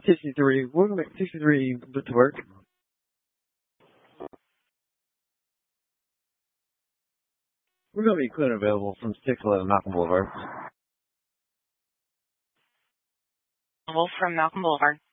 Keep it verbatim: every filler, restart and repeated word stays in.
sixty-three. We're going to make sixty-three put to work. We're going to be clear and available from six eleven Malcolm Boulevard. From Malcolm Boulevard.